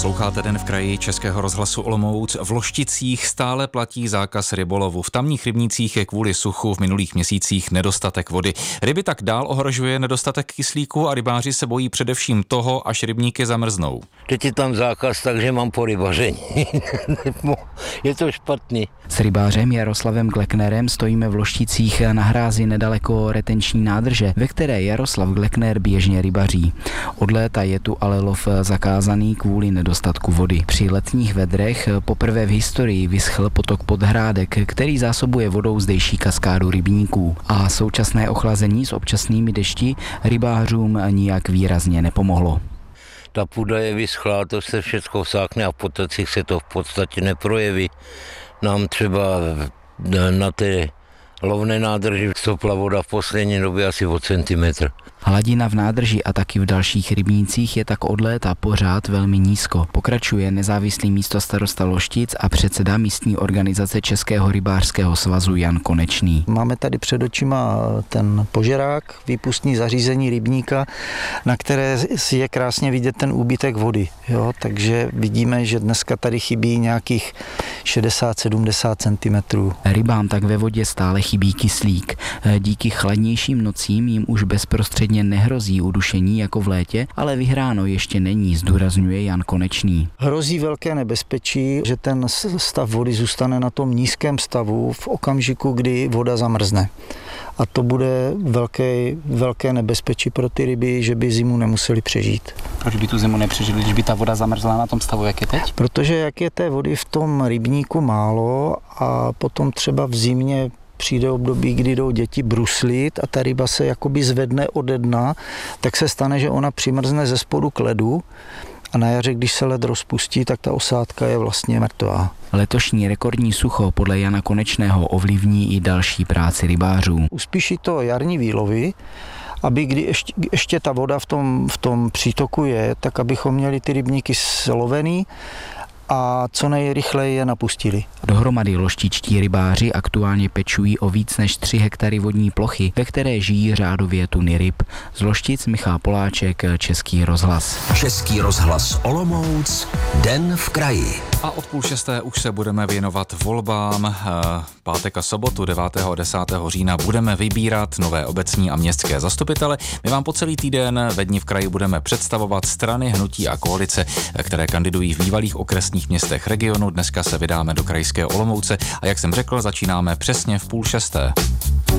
Posloucháte Den v kraji Českého rozhlasu Olomouc. V Lošticích stále platí zákaz rybolovu. V tamních rybnících je kvůli suchu v minulých měsících nedostatek vody. Ryby tak dál ohrožuje nedostatek kyslíku a rybáři se bojí především toho, až rybníky zamrznou. Teď je tam zákaz, takže mám po rybaření. Je to špatný. S rybářem Jaroslavem Gleknerem stojíme v Lošticích na hrázi nedaleko retenční nádrže, ve které Jaroslav Glekner běžně rybaří. Od léta je tu ale lov zakázaný kvůli nedostatku vody. Při letních vedrech poprvé v historii vyschl potok Podhrádek, který zásobuje vodou zdejší kaskádu rybníků. A současné ochlazení s občasnými dešti rybářům nijak výrazně nepomohlo. Ta půda je vyschlá, to se všechno sákne a v potocích se to v podstatě neprojeví. Nám třeba na té lovné nádrži stopla voda v poslední době asi o centimetr. Hladina v nádrži a taky v dalších rybnících je tak od léta pořád velmi nízko. Pokračuje nezávislý místostarosta Loštic a předseda místní organizace Českého rybářského svazu Jan Konečný. Máme tady před očima ten požerák, výpustní zařízení rybníka, na které je krásně vidět ten úbytek vody. Jo? Takže vidíme, že dneska tady chybí nějakých 60-70 cm. Rybám tak ve vodě stále chybí kyslík. Díky chladnějším nocím jim už bezprostředně nehrozí udušení jako v létě, ale vyhráno ještě není, zdůrazňuje Jan Konečný. Hrozí velké nebezpečí, že ten stav vody zůstane na tom nízkém stavu v okamžiku, kdy voda zamrzne. A to bude velké nebezpečí pro ty ryby, že by zimu nemuseli přežít. Proč by tu zimu nepřežili, když by ta voda zamrzla na tom stavu, jak je teď? Protože jak je té vody v tom rybníku málo a potom třeba v zimě přijde období, kdy jdou děti bruslit a ta ryba se jakoby zvedne ode dna, tak se stane, že ona přimrzne ze spodu k ledu a na jaře, když se led rozpustí, tak ta osádka je vlastně mrtvá. Letošní rekordní sucho podle Jana Konečného ovlivní i další práci rybářů. Uspíší to jarní výlovy, aby kdy ještě ta voda v tom přítoku je, tak abychom měli ty rybníky slovený a co nejrychleji je napustili. Dohromady loštičtí rybáři aktuálně pečují o víc než 3 hektary vodní plochy, ve které žijí řádově tuny ryb. Z Loštic Michal Poláček, Český rozhlas. Český rozhlas Olomouc, Den v kraji. A od 5:30 už se budeme věnovat volbám. Pátek a sobotu 9. a 10. října budeme vybírat nové obecní a městské zastupitele. My vám po celý týden ve Dni v kraji budeme představovat strany, hnutí a koalice, které kandidují v bývalých okresních městech regionu. Dneska se vydáme do krajského Olomouce a jak jsem řekl, začínáme přesně v 5:30.